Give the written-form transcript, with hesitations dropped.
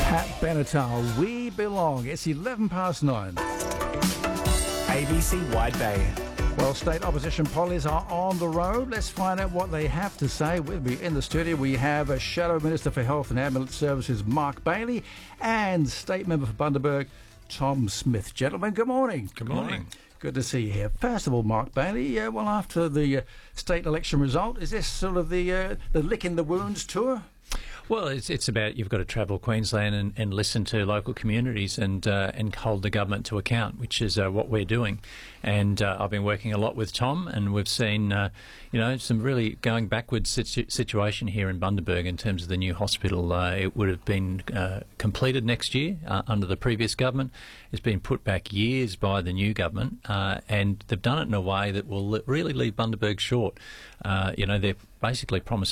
Pat Benatar, We Belong. It's 11 past 9. ABC Wide Bay. Well, state opposition pollies are on the road. Let's find out what they have to say. With me in the studio, we have a Shadow Minister for Health and Ambulance Services, Mark Bailey, and State Member for Bundaberg, Tom Smith. Gentlemen, good morning. Good morning. Good to see you here. First of all, Mark Bailey, well, after the state election result, is this sort of the lick in the wounds tour? Well, it's about you've got to travel Queensland and listen to local communities and hold the government to account, which is what we're doing. And I've been working a lot with Tom, and we've seen some really going backwards situation here in Bundaberg in terms of the new hospital. It would have been completed next year under the previous government. It's been put back years by the new government, and they've done it in a way that will really leave Bundaberg short. They're basically promising